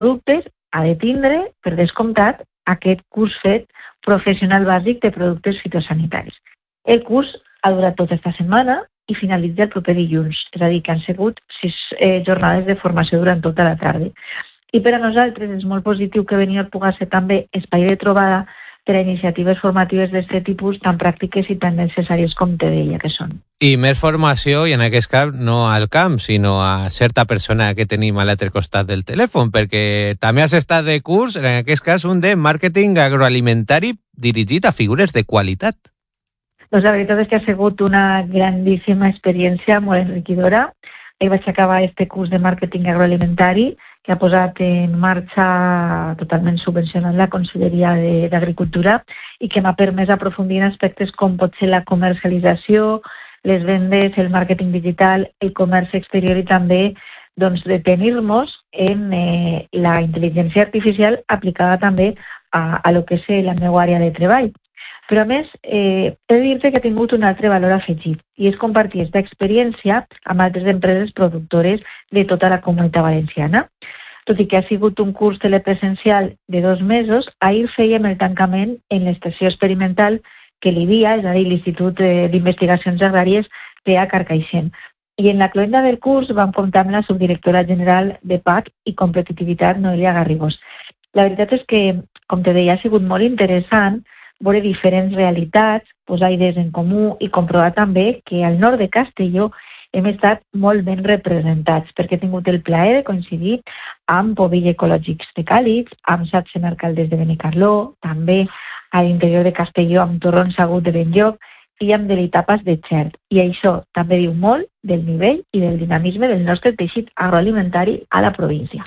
productes ha de tindre, per descomptat, aquest curs fet professional bàsic de productes fitosanitaris. El curs ha durat tota esta setmana i finalitza el proper dilluns, és a dir, que han sigut 6 jornades de formació durant tota la tarda. I per a nosaltres és molt positiu que Benidorm pugui ser també espai de trobada per a iniciatives formatives d'aquest tipus tan pràctiques i tan necessàries com te deia que són. I més formació, i en aquest cas no al camp, sinó a certa persona que tenim a l'altre costat del telèfon, perquè també has estat de curs, en aquest cas un de màrqueting agroalimentari dirigit a figures de qualitat. Doncs la veritat és que ha sigut una grandíssima experiència, molt enriquidora. Vaig acabar este curs de màrqueting agroalimentari que ha posat en marxa totalment subvencionant la Conselleria d'Agricultura i que m'ha permès aprofundir en aspectes com pot ser la comercialització, les vendes, el màrqueting digital, el comerç exterior i també detenir-nos en la intel·ligència artificial aplicada també a lo que és la meva àrea de treball. Però a més, he de dir-te que ha tingut un altre valor afegit i és compartir aquesta experiència amb altres empreses productores de tota la Comunitat Valenciana. Tot i que ha sigut un curs telepresencial de 2 mesos, ahir fèiem el tancament en l'estació experimental que l'IDIA, és a dir, l'Institut d'Investigacions Agràries, té a Carcaixent. I en la cloenda del curs vam comptar amb la subdirectora general de PAC i Competitivitat, Noelia Garrigós. La veritat és que, com te deia, ha sigut molt interessant veure diferents realitats, posar idees en comú i comprovar també que al nord de Castelló hem estat molt ben representats perquè he tingut el plaer de coincidir amb Pobill Ecològics de Càlix, amb Satsen Alcaldes de Benicarló, també a l'interior de Castelló amb Torrons Agut de Benlloc i amb Delitapas de Xert. I això també diu molt del nivell i del dinamisme del nostre teixit agroalimentari a la província.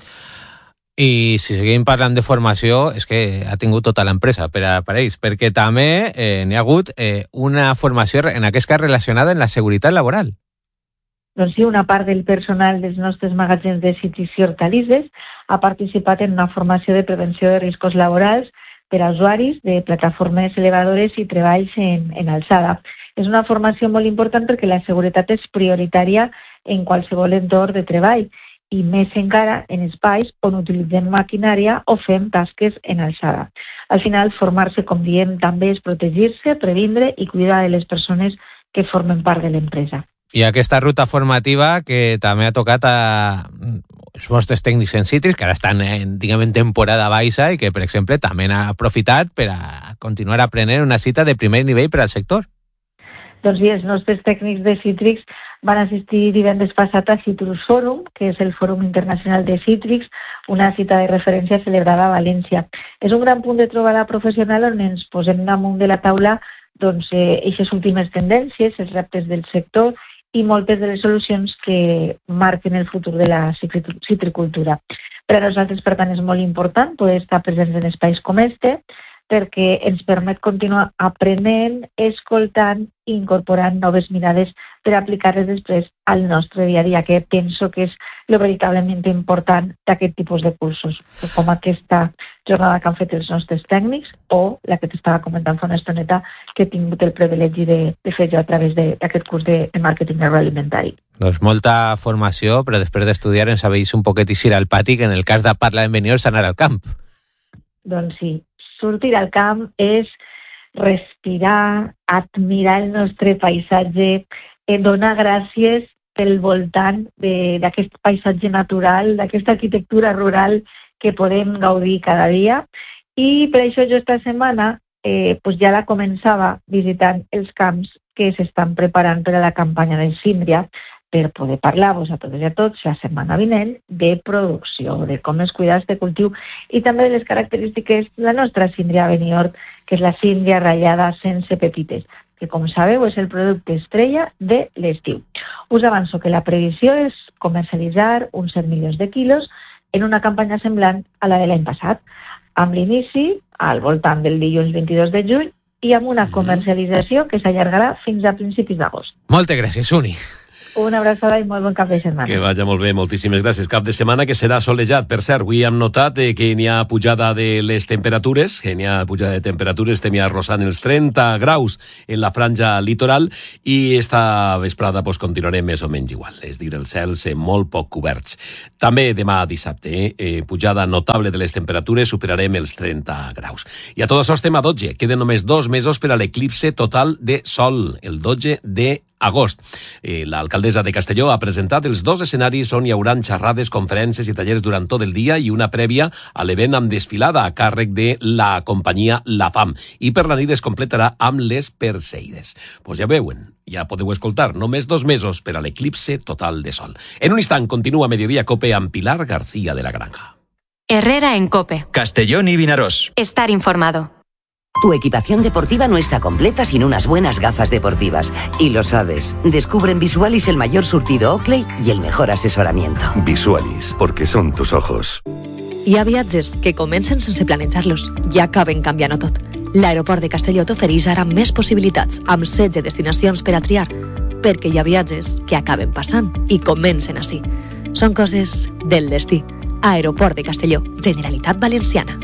I si seguim parlant de formació, és que ha tingut tota l'empresa per a ells, perquè també n'hi ha hagut una formació en aquest cas relacionada amb la seguretat laboral. Doncs sí, una part del personal dels nostres magatzems de cítrics i hortalisses ha participat en una formació de prevenció de riscos laborals per a usuaris de plataformes elevadores i treballs en alçada. És una formació molt important perquè la seguretat és prioritària en qualsevol entorn de treball i més encara en espais on utilitzem maquinària o fem tasques en alçada. Al final, formar-se, com diem, també és protegir-se, previndre i cuidar de les persones que formen part de l'empresa. I aquesta ruta formativa que també ha tocat a els vostres tècnics en cítrics, que ara estan en temporada baixa i que, per exemple, també han aprofitat per a continuar aprenent una cita de primer nivell per al sector. Doncs sí, els nostres tècnics de cítrics van assistir divendres passat a Citrus Forum, que és el Fòrum Internacional de Cítrics, una cita de referència celebrada a València. És un gran punt de trobada professional on ens posem damunt de la taula aquestes últimes tendències, els reptes del sector i moltes de les solucions que marquen el futur de la citricultura. Per a nosaltres, per tant, és molt important poder estar presents en espais com este, perquè ens permet continuar aprenent, escoltant i incorporant noves mirades per aplicar-les després al nostre dia a dia, que penso que és lo veritablement important d'aquest tipus de cursos, com aquesta jornada que han fet els nostres tècnics o la que t'estava comentant fa una estoneta que he tingut el privilegi de fer jo a través d'aquest curs de màrqueting agroalimentari. Doncs molta formació, però després d'estudiar ens sabeix un poquet eixir al pati, que en el cas de parlar en Benidorm s'anar al camp. Doncs sí. Sortir al camp és respirar, admirar el nostre paisatge, donar gràcies pel voltant d'aquest paisatge natural, d'aquesta arquitectura rural que podem gaudir cada dia. I per això jo esta setmana ja la començava visitant els camps que s'estan preparant per a la campanya del Síndria, per poder parlar-vos a totes i a tots la setmana vinent de producció, de com es cuida este cultiu i també de les característiques de la nostra síndria Benidorm, que és la síndria ratllada sense pepites, que com sabeu és el producte estrella de l'estiu. Us avanço que la previsió és comercialitzar uns 7 milions de quilos en una campanya semblant a la de l'any passat, amb l'inici al voltant del dilluns 22 de juny i amb una comercialització que s'allargarà fins a principis d'agost. Moltes gràcies, Uni. Una abraçada i molt bon cap de setmana. Que vagi molt bé, moltíssimes gràcies. Cap de setmana que serà solejat. Per cert, avui hem notat que n'hi ha pujada de les temperatures, estem ja arrossant els 30 graus en la franja litoral i esta vesprada continuarem més o menys igual, és dir, els cels molt poc coberts. També demà dissabte, pujada notable de les temperatures, superarem els 30 graus. I a tot això estem a 12, queden només 2 mesos per a l'eclipse total de Sol, el 12 d'agost. L'alcaldessa de Castelló ha presentat els 2 escenaris on hi haurà xerrades, conferències i tallers durant tot el dia i una prèvia a l'event amb desfilada a càrrec de la companyia La Fam. I per la nit es completarà amb les Perseides. Pues ja veuen, ja podeu escoltar, només 2 mesos per a l'eclipse total de Sol. En un instant continua Mediodía Cope amb Pilar García de la Granja. Herrera en Cope. Castellón y Vinaròs. Estar informado. Tu equipación deportiva no está completa sin unas buenas gafas deportivas. Y lo sabes. Descubre en Visualis el mayor surtido Oakley y el mejor asesoramiento. Visualis, porque son tus ojos. Hi ha viatges que comencen sense planejar-los i acaben canviant-ho tot. L'aeroport de Castelló t'ofereix ara més possibilitats, amb 16 destinacions per a triar, perquè hi ha viatges que acaben passant i comencen així. Són coses del destí. Aeroport de Castelló, Generalitat Valenciana.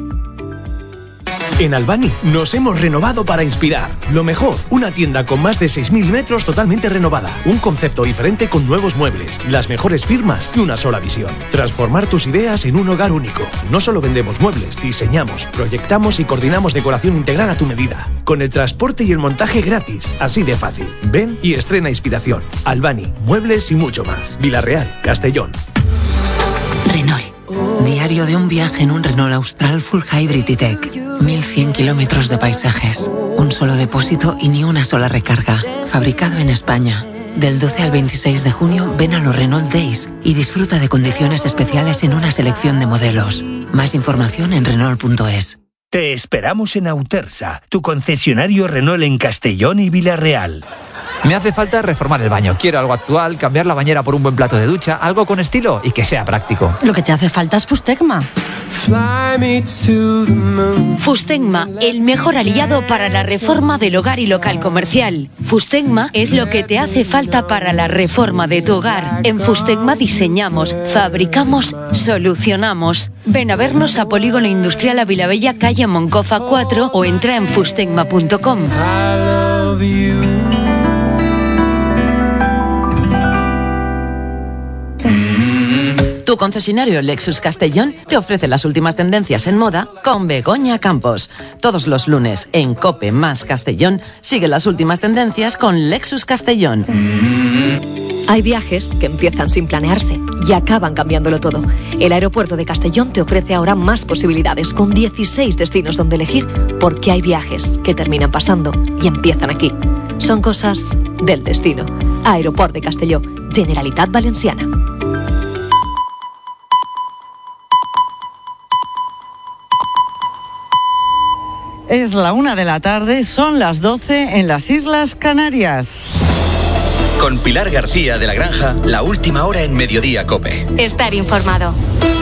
En Albani nos hemos renovado para inspirar. Lo mejor, una tienda con más de 6.000 metros totalmente renovada. Un concepto diferente con nuevos muebles, las mejores firmas y una sola visión. Transformar tus ideas en un hogar único. No solo vendemos muebles, diseñamos, proyectamos y coordinamos decoración integral a tu medida. Con el transporte y el montaje gratis. Así de fácil. Ven y estrena inspiración. Albani, muebles y mucho más. Vila-real, Castellón. Renault. Diario de un viaje en un Renault Austral Full Hybrid E-Tech. 1100 kilómetros de paisajes. Un solo depósito y ni una sola recarga. Fabricado en España. Del 12 al 26 de junio ven a los Renault Days y disfruta de condiciones especiales en una selección de modelos. Más información en Renault.es. Te esperamos en Autersa, tu concesionario Renault en Castellón y Vila-real. Me hace falta reformar el baño. Quiero algo actual, cambiar la bañera por un buen plato de ducha, algo con estilo y que sea práctico. Lo que te hace falta es Fustegma. Fustegma, el mejor aliado para la reforma del hogar y local comercial. Fustegma es lo que te hace falta para la reforma de tu hogar. En Fustegma diseñamos, fabricamos, solucionamos. Ven a vernos a Polígono Industrial a Vilabella, calle Moncofa 4 o entra en fustegma.com. Tu concesionario Lexus Castellón te ofrece las últimas tendencias en moda con Begoña Campos. Todos los lunes en COPE más Castellón sigue las últimas tendencias con Lexus Castellón. Hay viajes que empiezan sin planearse y acaban cambiándolo todo. El aeropuerto de Castellón te ofrece ahora más posibilidades con 16 destinos donde elegir, porque hay viajes que terminan pasando y empiezan aquí. Son cosas del destino. Aeroport de Castelló, Generalitat Valenciana. Es la 1 de la tarde, son las 12 en las Islas Canarias. Con Pilar García de la Granja, la última hora en Mediodía Cope. Estar informado.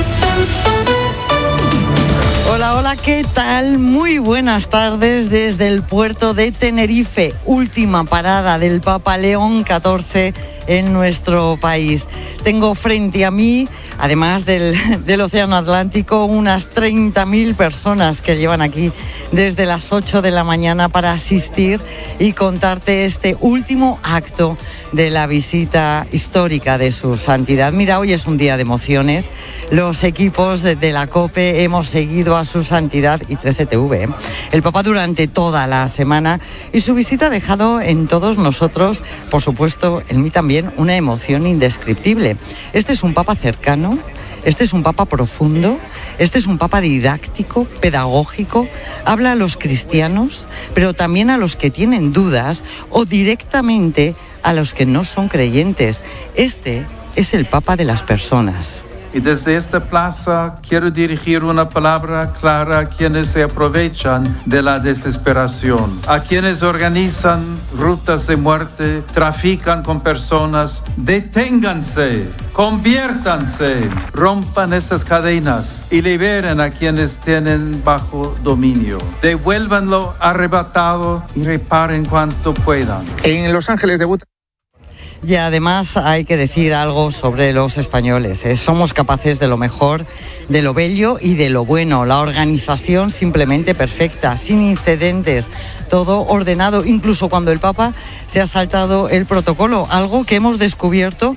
Hola, hola, ¿qué tal? Muy buenas tardes desde el puerto de Tenerife, última parada del Papa León XIV en nuestro país. Tengo frente a mí, además del Océano Atlántico, unas 30.000 personas que llevan aquí desde las 8 de la mañana para asistir y contarte este último acto de la visita histórica de su santidad. Mira, hoy es un día de emociones. Los equipos de la COPE hemos seguido a su santidad y 13TV, el Papa durante toda la semana, y su visita ha dejado en todos nosotros, por supuesto en mí también, una emoción indescriptible. Este es un Papa cercano, este es un Papa profundo, este es un Papa didáctico, pedagógico, habla a los cristianos, pero también a los que tienen dudas o directamente a los que no son creyentes. Este es el Papa de las personas. Y desde esta plaza quiero dirigir una palabra clara a quienes se aprovechan de la desesperación, a quienes organizan rutas de muerte, trafican con personas. Deténganse, conviértanse, rompan esas cadenas y liberen a quienes tienen bajo dominio. Devuélvanlo arrebatado y reparen cuanto puedan. En Los Ángeles debuta. Y además hay que decir algo sobre los españoles. Somos capaces de lo mejor, de lo bello y de lo bueno. La organización simplemente perfecta, sin incidentes, todo ordenado, incluso cuando el Papa se ha saltado el protocolo, algo que hemos descubierto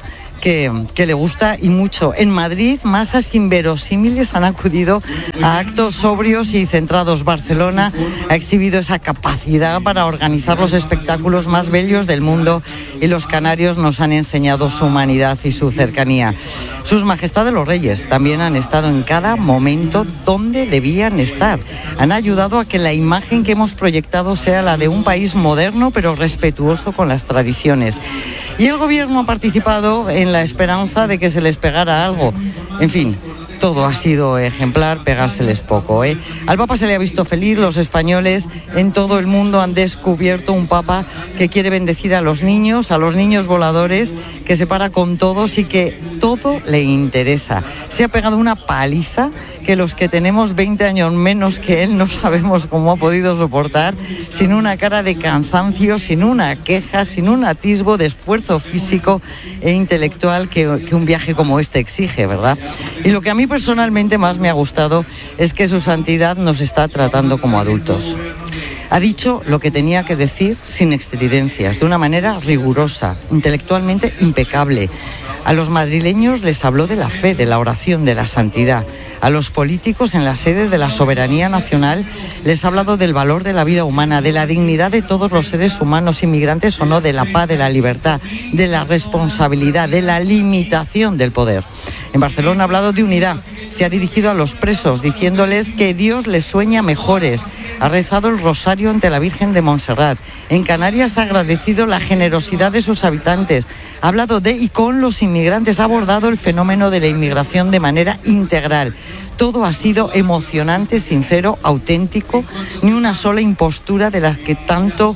que le gusta y mucho. En Madrid, masas inverosímiles han acudido a actos sobrios y centrados. Barcelona ha exhibido esa capacidad para organizar los espectáculos más bellos del mundo y los canarios nos han enseñado su humanidad y su cercanía. Sus Majestades los Reyes también han estado en cada momento donde debían estar. Han ayudado a que la imagen que hemos proyectado sea la de un país moderno pero respetuoso con las tradiciones. Y el gobierno ha participado en la esperanza de que se les pegara algo. En fin, todo ha sido ejemplar, pegárseles poco, ¿eh? Al Papa se le ha visto feliz, los españoles en todo el mundo han descubierto un Papa que quiere bendecir a los niños voladores, que se para con todos y que todo le interesa. Se ha pegado una paliza que los que tenemos 20 años menos que él no sabemos cómo ha podido soportar, sin una cara de cansancio, sin una queja, sin un atisbo de esfuerzo físico e intelectual que un viaje como este exige, ¿verdad? Y lo que a mí personalmente más me ha gustado es que su santidad nos está tratando como adultos. Ha dicho lo que tenía que decir sin extridencias, de una manera rigurosa, intelectualmente impecable. A los madrileños les habló de la fe, de la oración, de la santidad. A los políticos en la sede de la soberanía nacional les ha hablado del valor de la vida humana, de la dignidad de todos los seres humanos, inmigrantes o no, de la paz, de la libertad, de la responsabilidad, de la limitación del poder. En Barcelona ha hablado de unidad. Se ha dirigido a los presos diciéndoles que Dios les sueña mejores. Ha rezado el rosario ante la Virgen de Montserrat. En Canarias ha agradecido la generosidad de sus habitantes. Ha hablado de y con los inmigrantes. Ha abordado el fenómeno de la inmigración de manera integral. Todo ha sido emocionante, sincero, auténtico. Ni una sola impostura de las que tanto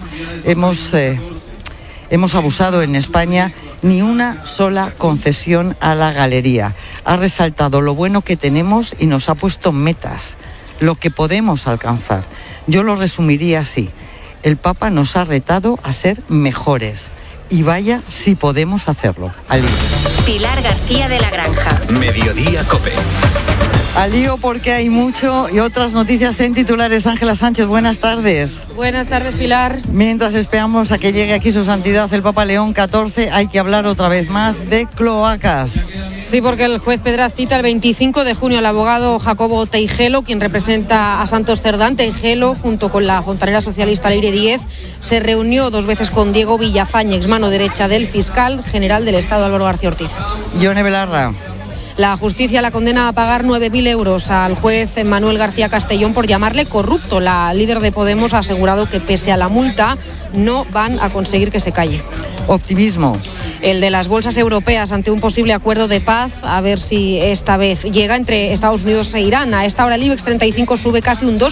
hemos abusado en España, ni una sola concesión a la galería. Ha resaltado lo bueno que tenemos y nos ha puesto metas, lo que podemos alcanzar. Yo lo resumiría así: el Papa nos ha retado a ser mejores. Y vaya si podemos hacerlo. Al lío. Pilar García de la Granja. Mediodía COPE. Al lío porque hay mucho y otras noticias en titulares. Ángela Sánchez, buenas tardes. Buenas tardes, Pilar. Mientras esperamos a que llegue aquí su santidad el Papa León XIV, hay que hablar otra vez más de cloacas. Sí, porque el juez Pedraz cita el 25 de junio al abogado Jacobo Teijelo, quien representa a Santos Cerdán. Teijelo, junto con la fontanera socialista Leire Díez, se reunió 2 veces con Diego Villafañe, ex mano derecha del fiscal general del Estado Álvaro García Ortiz. Yone Belarra. La justicia la condena a pagar 9.000 euros al juez Manuel García Castellón por llamarle corrupto. La líder de Podemos ha asegurado que pese a la multa no van a conseguir que se calle. Optimismo. El de las bolsas europeas ante un posible acuerdo de paz, a ver si esta vez llega, entre Estados Unidos e Irán. A esta hora el IBEX 35 sube casi un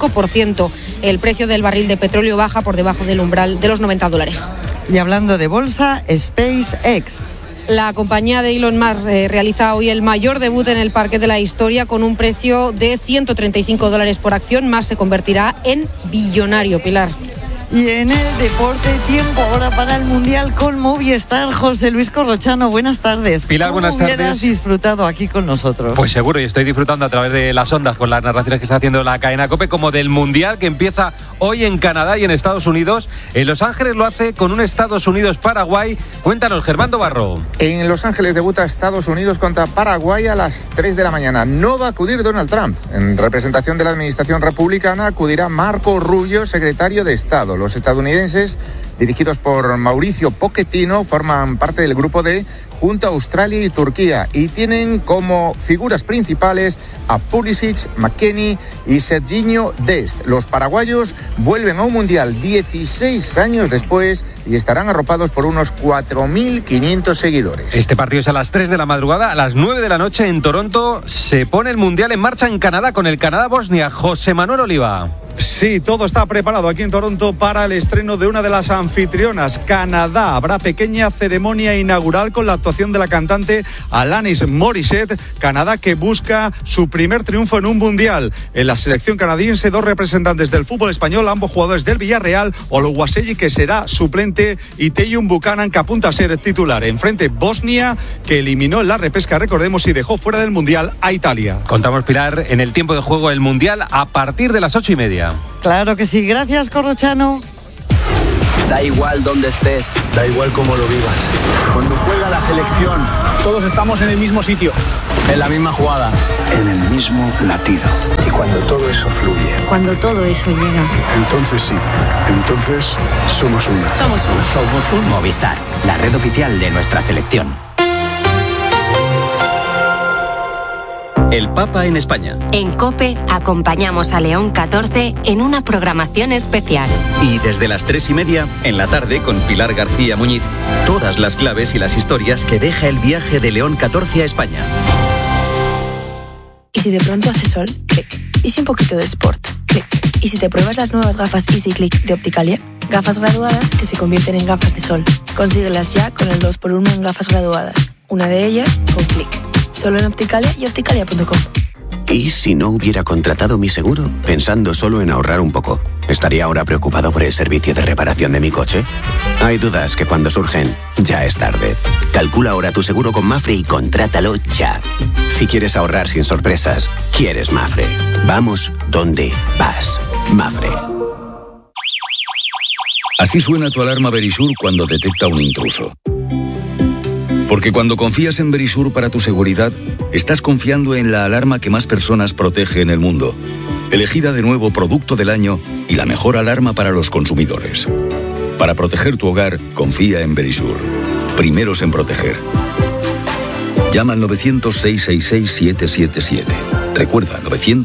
2,5%. El precio del barril de petróleo baja por debajo del umbral de los $90. Y hablando de bolsa, SpaceX. La compañía de Elon Musk realiza hoy el mayor debut en el parque de la historia con un precio de $135 por acción. Musk se convertirá en billonario, Pilar. Y en el deporte, tiempo ahora para el Mundial con Movistar. José Luis Corrochano, buenas tardes. Pilar, buenas tardes. ¿Cómo hubieras disfrutado aquí con nosotros? Pues seguro, y estoy disfrutando a través de las ondas con las narraciones que está haciendo la cadena COPE, como del Mundial que empieza hoy en Canadá y en Estados Unidos. En Los Ángeles lo hace con un Estados Unidos-Paraguay. Cuéntanos, Germán Barro. En Los Ángeles debuta Estados Unidos contra Paraguay a las 3 de la mañana. No va a acudir Donald Trump. En representación de la administración republicana acudirá Marco Rubio, secretario de Estado. Los estadounidenses, dirigidos por Mauricio Pochettino, forman parte del grupo D junto a Australia y Turquía y tienen como figuras principales a Pulisic, McKennie y Sergiño Dest. Los paraguayos vuelven a un mundial 16 años después y estarán arropados por unos 4.500 seguidores. Este partido es a las 3 de la madrugada. A las 9 de la noche en Toronto se pone el mundial en marcha en Canadá con el Canadá-Bosnia. José Manuel Oliva. Sí, todo está preparado aquí en Toronto para el estreno de una de las anfitrionas, Canadá. Habrá pequeña ceremonia inaugural con la actuación de la cantante Alanis Morissette. Canadá que busca su primer triunfo en un mundial. En la selección canadiense, 2 representantes del fútbol español, ambos jugadores del Villarreal, Oluwaseyi, que será suplente, y Teyun Buchanan, que apunta a ser titular. Enfrente, Bosnia, que eliminó en la repesca, recordemos, y dejó fuera del mundial a Italia. Contamos, Pilar, en el tiempo de juego del mundial a partir de las 8:30. Claro que sí. Gracias, Corrochano. Da igual dónde estés, da igual cómo lo vivas. Cuando juega la selección, todos estamos en el mismo sitio, en la misma jugada, en el mismo latido. Y cuando todo eso fluye, cuando todo eso llega, entonces sí, entonces somos uno. Somos uno. Somos un Movistar, la red oficial de nuestra selección. El Papa en España. En COPE acompañamos a León XIV en una programación especial. Y desde las 3:30, en la tarde, con Pilar García Muñiz, todas las claves y las historias que deja el viaje de León XIV a España. ¿Y si de pronto hace sol? Clic. ¿Y si un poquito de sport? Clic. ¿Y si te pruebas las nuevas gafas Easy Click de Opticalia? Gafas graduadas que se convierten en gafas de sol. Consíguelas ya con el 2x1 en gafas graduadas. Una de ellas con Clic. Solo en Opticalia y opticalia.com. ¿Y si no hubiera contratado mi seguro, pensando solo en ahorrar un poco? ¿Estaría ahora preocupado por el servicio de reparación de mi coche? Hay dudas que cuando surgen, ya es tarde. Calcula ahora tu seguro con Mafre y contrátalo ya. Si quieres ahorrar sin sorpresas, quieres Mafre. Vamos donde vas. Mafre. Así suena tu alarma Verisur cuando detecta un intruso. Porque cuando confías en Verisur para tu seguridad, estás confiando en la alarma que más personas protege en el mundo. Elegida de nuevo Producto del Año y la mejor alarma para los consumidores. Para proteger tu hogar, confía en Verisur. Primeros en proteger. Llama al 900-666-777. Recuerda,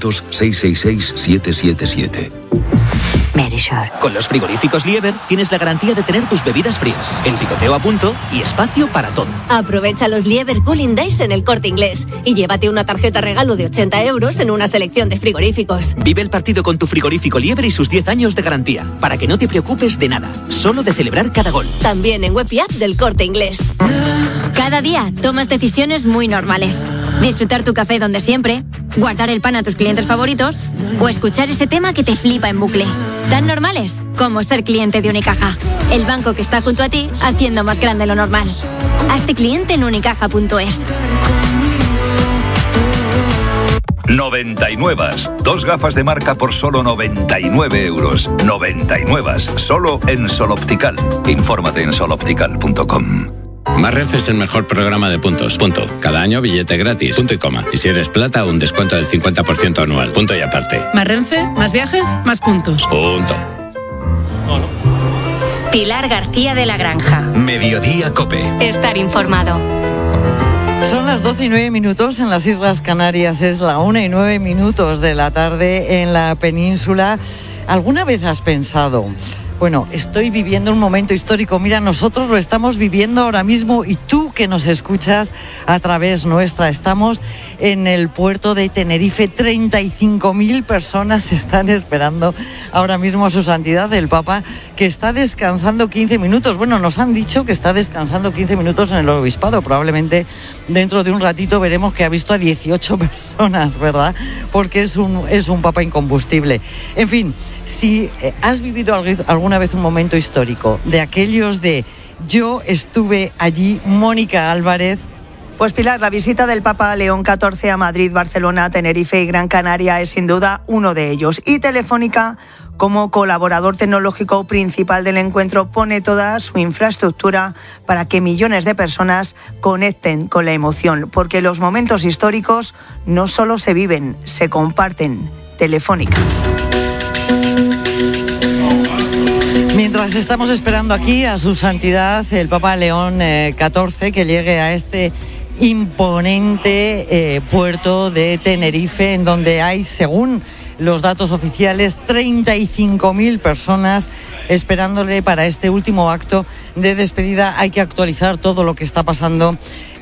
900-666-777. Verisur. Con los frigoríficos Lieber tienes la garantía de tener tus bebidas frías, el picoteo a punto y espacio para todo. Aprovecha los Lieber Cooling Days en El Corte Inglés y llévate una tarjeta regalo de 80 euros en una selección de frigoríficos. Vive el partido con tu frigorífico Lieber y sus 10 años de garantía, para que no te preocupes de nada, solo de celebrar cada gol. También en web y app del Corte Inglés. Cada día tomas decisiones muy normales. Disfrutar tu café donde siempre, guardar el pan a tus clientes favoritos o escuchar ese tema que te flipa en bucle. Tan normales como ser cliente de Unicaja, el banco que está junto a ti haciendo más grande lo normal. Hazte cliente en unicaja.es. 99. 2 gafas de marca por solo 99 euros. 99. Solo en Sol Optical. Infórmate en soloptical.com. Más Renfe es el mejor programa de puntos. Punto. Cada año billete gratis. Punto y coma. Y si eres plata, un descuento del 50% anual. Punto y aparte. Más Renfe, más viajes, más puntos. Punto. Pilar García de la Granja. Mediodía COPE. Estar informado. Son las 12:09 en las Islas Canarias. Es la 1:09 de la tarde en la península. ¿Alguna vez has pensado? Bueno, estoy viviendo un momento histórico. Mira, nosotros lo estamos viviendo ahora mismo y tú que nos escuchas a través nuestra. Estamos en el puerto de Tenerife. 35.000 personas están esperando ahora mismo a su santidad el Papa, que está descansando 15 minutos. Bueno, nos han dicho que está descansando 15 minutos en el obispado. Probablemente dentro de un ratito veremos que ha visto a 18 personas, ¿verdad? Porque es un Papa incombustible. En fin, si has vivido alguna vez un momento histórico de aquellos de yo estuve allí, Mónica Álvarez. Pues Pilar, la visita del Papa León XIV a Madrid, Barcelona, Tenerife y Gran Canaria es sin duda uno de ellos. Y Telefónica, como colaborador tecnológico principal del encuentro, pone toda su infraestructura para que millones de personas conecten con la emoción, porque los momentos históricos no solo se viven, se comparten. Telefónica. Mientras estamos esperando aquí a su santidad el Papa León XIV, que llegue a este imponente puerto de Tenerife, en donde hay, según los datos oficiales, 35.000 personas esperándole para este último acto de despedida. Hay que actualizar todo lo que está pasando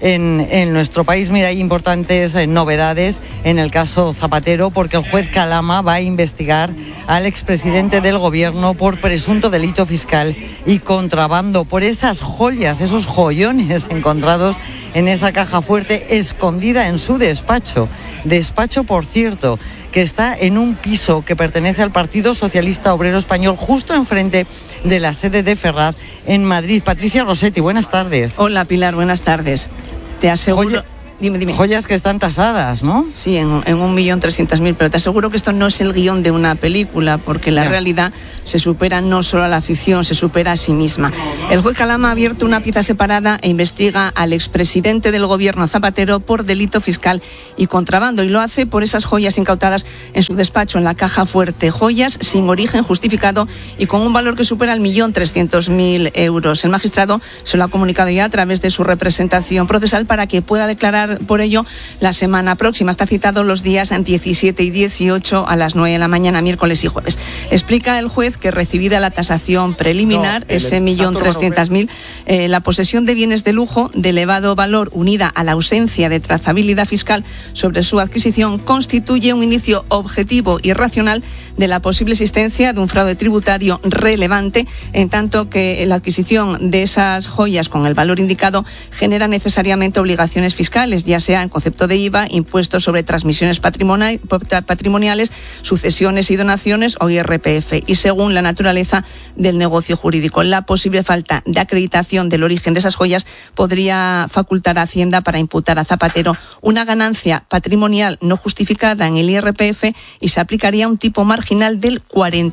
en nuestro país. Mira, hay importantes novedades en el caso Zapatero, porque el juez Calama va a investigar al expresidente del gobierno por presunto delito fiscal y contrabando, por esas joyas, esos joyones encontrados en esa caja fuerte escondida en su despacho. Despacho, por cierto, que está en un piso que pertenece al Partido Socialista Obrero Español, justo enfrente de la sede de Ferraz en Madrid. Patricia Rossetti, buenas tardes. Hola, Pilar, buenas tardes. Te aseguro... Dime. Joyas que están tasadas, ¿no? Sí, en 1.300.000, pero te aseguro que esto no es el guión de una película, porque la realidad se supera no solo a la ficción, se supera a sí misma. El juez Calama ha abierto una pieza separada e investiga al expresidente del gobierno Zapatero por delito fiscal y contrabando, y lo hace por esas joyas incautadas en su despacho, en la caja fuerte, joyas sin origen justificado y con un valor que supera el 1.300.000 euros. El magistrado se lo ha comunicado ya a través de su representación procesal para que pueda declarar por ello la semana próxima. Está citado los días 17 y 18 a las 9 de la mañana, miércoles y jueves. Explica el juez que recibida la tasación preliminar, ese 1.300.000, la posesión de bienes de lujo de elevado valor unida a la ausencia de trazabilidad fiscal sobre su adquisición constituye un indicio objetivo y racional de la posible existencia de un fraude tributario relevante, en tanto que la adquisición de esas joyas con el valor indicado genera necesariamente obligaciones fiscales, ya sea en concepto de IVA, impuestos sobre transmisiones patrimoniales, sucesiones y donaciones o IRPF, y según la naturaleza del negocio jurídico. La posible falta de acreditación del origen de esas joyas podría facultar a Hacienda para imputar a Zapatero una ganancia patrimonial no justificada en el IRPF y se aplicaría un tipo marginal del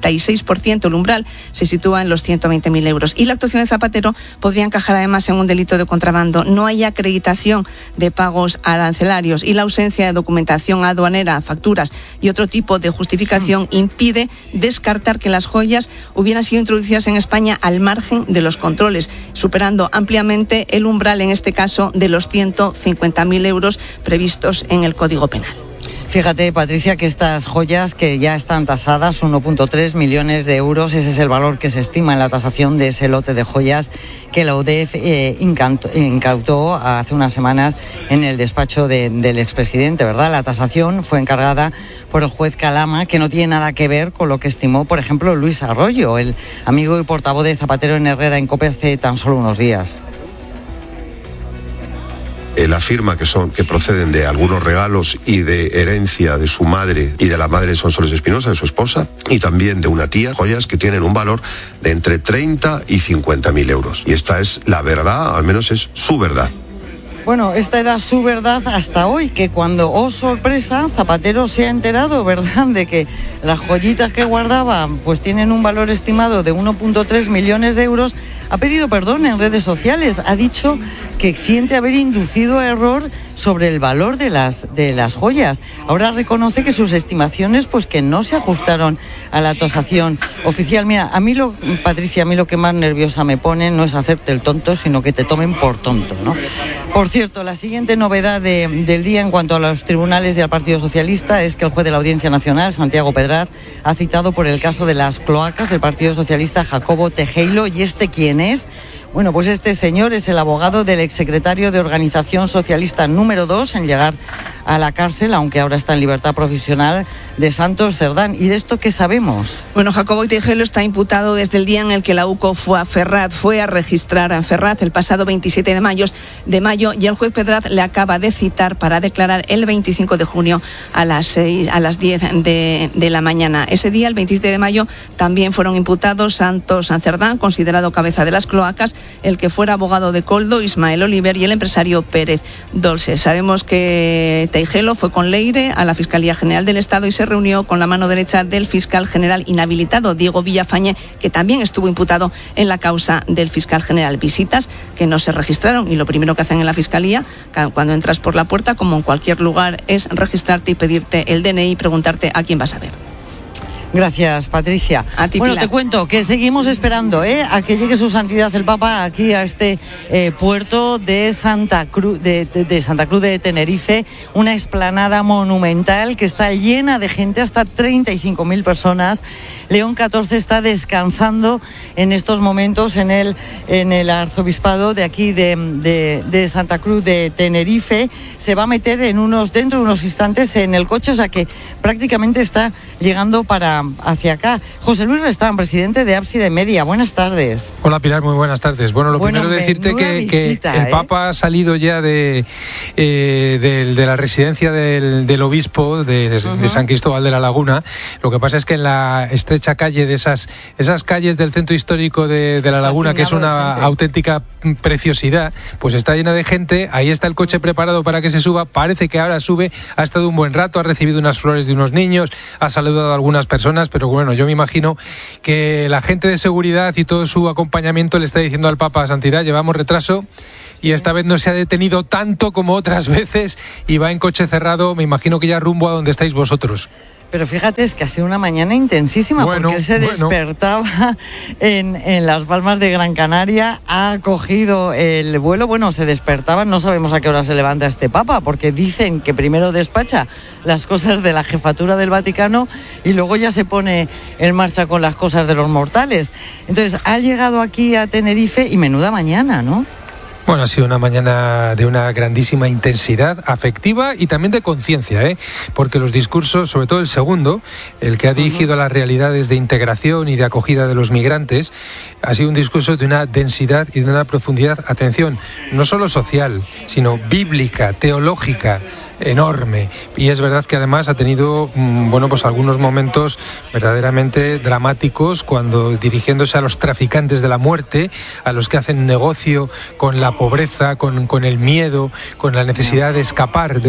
46%. El umbral se sitúa en los 120.000 euros. Y la actuación de Zapatero podría encajar además en un delito de contrabando. No hay acreditación de pagos arancelarios y la ausencia de documentación aduanera, facturas y otro tipo de justificación impide descartar que las joyas hubieran sido introducidas en España al margen de los controles, superando ampliamente el umbral, en este caso, de los 150.000 euros previstos en el Código Penal. Fíjate, Patricia, que estas joyas que ya están tasadas, 1.3 millones de euros, ese es el valor que se estima en la tasación de ese lote de joyas que la UDEF incautó hace unas semanas en el despacho del expresidente, ¿verdad? La tasación fue encargada por el juez Calama, que no tiene nada que ver con lo que estimó, por ejemplo, Luis Arroyo, el amigo y portavoz de Zapatero en Herrera en COPE hace tan solo unos días. Él afirma que proceden de algunos regalos y de herencia de su madre y de la madre de Sonsoles Espinosa, de su esposa, y también de una tía, joyas que tienen un valor de entre 30 y 50.000 euros. Y esta es la verdad, al menos es su verdad. Bueno, esta era su verdad hasta hoy, que cuando, oh sorpresa, Zapatero se ha enterado, ¿verdad?, de que las joyitas que guardaba pues tienen un valor estimado de 1.3 millones de euros, ha pedido perdón en redes sociales, ha dicho que siente haber inducido a error sobre el valor de las joyas. Ahora reconoce que sus estimaciones pues que no se ajustaron a la tasación oficial. Mira, Patricia, a mí lo que más nerviosa me pone no es hacerte el tonto, sino que te tomen por tonto, ¿no? Por cierto, la siguiente novedad del día en cuanto a los tribunales y al Partido Socialista es que el juez de la Audiencia Nacional, Santiago Pedraz, ha citado por el caso de las cloacas del Partido Socialista Jacobo Tejero. ¿Y este quién es? Bueno, pues este señor es el abogado del exsecretario de Organización Socialista número 2 en llegar a la cárcel, aunque ahora está en libertad provisional, de Santos Cerdán. ¿Y de esto qué sabemos? Bueno, Jacobo Tejero está imputado desde el día en el que la UCO fue a registrar a Ferraz el pasado 27 de mayo, y el juez Pedraz le acaba de citar para declarar el 25 de junio a las 10 de la mañana. Ese día, el 27 de mayo, también fueron imputados Santos Cerdán, considerado cabeza de las cloacas, el que fuera abogado de Coldo, Ismael Oliver, y el empresario Pérez Dolce. Sabemos que Tejero fue con Leire a la Fiscalía General del Estado y se reunió con la mano derecha del fiscal general inhabilitado, Diego Villafañe, que también estuvo imputado en la causa del fiscal general. Visitas que no se registraron, y lo primero que hacen en la Fiscalía, cuando entras por la puerta, como en cualquier lugar, es registrarte y pedirte el DNI y preguntarte a quién vas a ver. Gracias, Patricia. A ti, bueno, Pilar. te cuento que seguimos esperando a que llegue su santidad el Papa aquí a este puerto de Santa Cruz de Tenerife, una explanada monumental que está llena de gente, hasta 35.000 personas. León XIV está descansando en estos momentos en el arzobispado de aquí de Santa Cruz de Tenerife. Se va a meter dentro de unos instantes en el coche, o sea que prácticamente está llegando hacia acá. José Luis Restán, presidente de Ábside Media, buenas tardes. Hola Pilar, muy buenas tardes. Bueno, primero decirte que el Papa ha salido ya de la residencia del obispo de San Cristóbal de la Laguna. Lo que pasa es que en la estrecha calle de esas calles del centro histórico de la Laguna, que es una auténtica preciosidad, pues está llena de gente. Ahí está el coche preparado para que se suba. Parece que ahora sube, ha estado un buen rato, ha recibido unas flores de unos niños, ha saludado a algunas personas, pero bueno, yo me imagino que la gente de seguridad y todo su acompañamiento le está diciendo al Papa: Santidad, llevamos retraso y esta vez no se ha detenido tanto como otras veces y va en coche cerrado, me imagino que ya rumbo a donde estáis vosotros. Pero fíjate, es que ha sido una mañana intensísima, porque él se despertaba en Las Palmas de Gran Canaria, ha cogido el vuelo, se despertaba, no sabemos a qué hora se levanta este Papa, porque dicen que primero despacha las cosas de la jefatura del Vaticano y luego ya se pone en marcha con las cosas de los mortales. Entonces, ha llegado aquí a Tenerife y menuda mañana, ¿no? Bueno, ha sido una mañana de una grandísima intensidad afectiva y también de conciencia, porque los discursos, sobre todo el segundo, el que ha dirigido a las realidades de integración y de acogida de los migrantes, ha sido un discurso de una densidad y de una profundidad, atención, no solo social, sino bíblica, teológica, enorme. Y es verdad que además ha tenido pues algunos momentos verdaderamente dramáticos, cuando dirigiéndose a los traficantes de la muerte, a los que hacen negocio con la pobreza, con el miedo, con la necesidad de escapar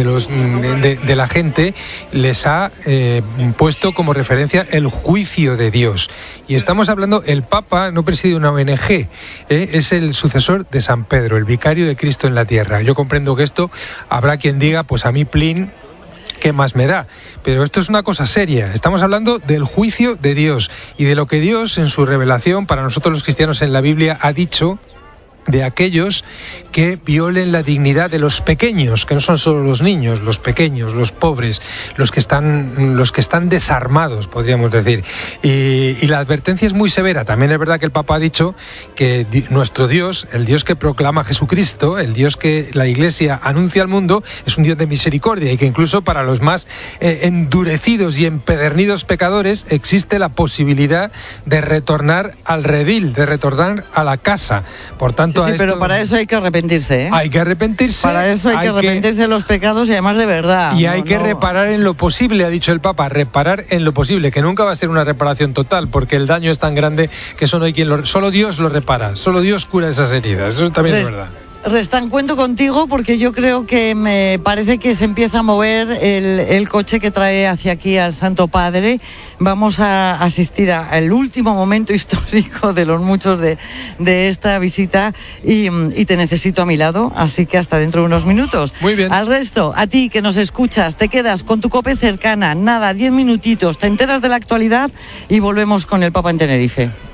de la gente, les ha puesto como referencia el juicio de Dios. Y estamos hablando, el Papa no preside una ONG, es el sucesor de San Pedro, el vicario de Cristo en la tierra. Yo comprendo que esto, habrá quien diga, pues a mí plin, ¿qué más me da? Pero esto es una cosa seria. Estamos hablando del juicio de Dios y de lo que Dios en su revelación para nosotros los cristianos en la Biblia ha dicho de aquellos que violen la dignidad de los pequeños, que no son solo los niños, los pequeños, los pobres, los que están desarmados, podríamos decir. Y la advertencia es muy severa. También es verdad que el Papa ha dicho que nuestro Dios, el Dios que proclama Jesucristo, el Dios que la Iglesia anuncia al mundo, es un Dios de misericordia, y que incluso para los más endurecidos y empedernidos pecadores existe la posibilidad de retornar al redil, de retornar a la casa. Por tanto, sí, pero para eso hay que arrepentirse, Hay que arrepentirse. Para eso hay que arrepentirse de los pecados, y además de verdad. Y hay que reparar en lo posible, ha dicho el Papa, reparar en lo posible, que nunca va a ser una reparación total, porque el daño es tan grande que eso no hay quien solo Dios lo repara, solo Dios cura esas heridas. Eso también es verdad. Restán, cuento contigo porque yo creo que me parece que se empieza a mover el coche que trae hacia aquí al Santo Padre. Vamos a asistir al último momento histórico de los muchos de esta visita y te necesito a mi lado, así que hasta dentro de unos minutos. Muy bien. Al resto, a ti que nos escuchas, te quedas con tu COPE cercana, 10 minutitos, te enteras de la actualidad y volvemos con el Papa en Tenerife.